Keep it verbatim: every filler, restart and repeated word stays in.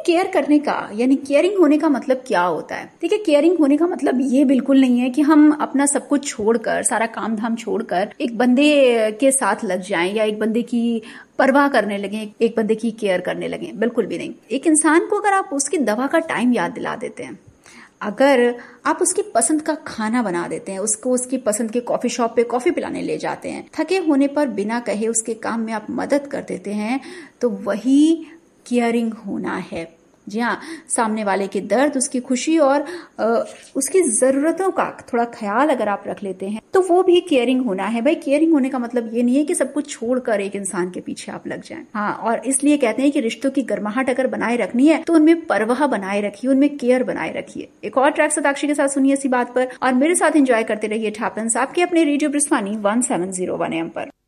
Care करने का यानी केयरिंग होने का मतलब क्या होता है? देखिए, केयरिंग होने का मतलब ये बिल्कुल नहीं है कि हम अपना सब कुछ छोड़कर, सारा काम धाम छोड़कर एक बंदे के साथ लग जाएं या एक बंदे की परवाह करने लगे, एक बंदे की केयर करने लगे। बिल्कुल भी नहीं। एक इंसान को अगर आप उसकी दवा का टाइम याद दिला देते हैं, अगर आप उसकी पसंद का खाना बना देते हैं, उसको उसकी पसंद के कॉफी शॉप पे कॉफी पिलाने ले जाते हैं, थके होने पर बिना कहे उसके काम में आप मदद कर देते हैं, तो वही केयरिंग होना है। जी हाँ, सामने वाले के दर्द, उसकी खुशी और आ, उसकी जरूरतों का थोड़ा ख्याल अगर आप रख लेते हैं तो वो भी केयरिंग होना है। भाई, केयरिंग होने का मतलब ये नहीं है कि सब कुछ छोड़कर एक इंसान के पीछे आप लग जाएं। हाँ, और इसलिए कहते हैं कि रिश्तों की गर्माहट अगर बनाए रखनी है तो उनमें परवाह बनाए रखिए, उनमें केयर बनाए रखिए। एक और ट्रैक सताक्षी के साथ सुनिए इसी बात पर और मेरे साथ एंजॉय करते रहिए। इट हैपेंस आपके अपने radio ब्रिस्वानी one seven zero one M पर।